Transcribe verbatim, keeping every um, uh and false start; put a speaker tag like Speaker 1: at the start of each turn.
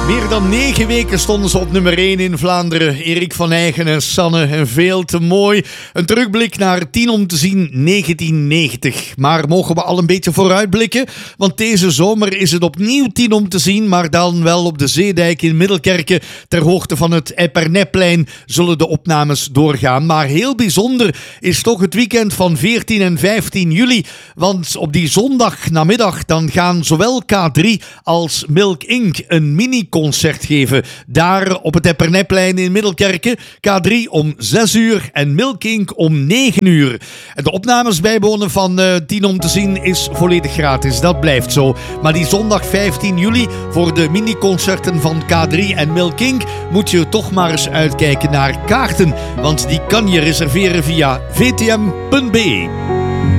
Speaker 1: Meer dan negen weken stonden ze op nummer één in Vlaanderen. Erik van Eycken en Sanne en Veel te mooi. Een terugblik naar tien om te zien negentien negentig. Maar mogen we al een beetje vooruitblikken? Want deze zomer is het opnieuw tien om te zien, maar dan wel op de Zeedijk in Middelkerke. Ter hoogte van het Epernetplein zullen de opnames doorgaan. Maar heel bijzonder is toch het weekend van veertien en vijftien juli. Want op die zondagnamiddag dan gaan zowel K drie als Milk Incorporated een mini-concert geven. Daar op het Epernetplein in Middelkerke. K drie om zes uur en Milk Incorporated om negen uur. En de opnames bijwonen van uh, tien om te zien is volledig gratis. Dat blijft zo. Maar die zondag vijftien juli voor de mini-concerten van K drie en Milk Incorporated moet je toch maar eens uitkijken naar kaarten. Want die kan je reserveren via v t m punt b e.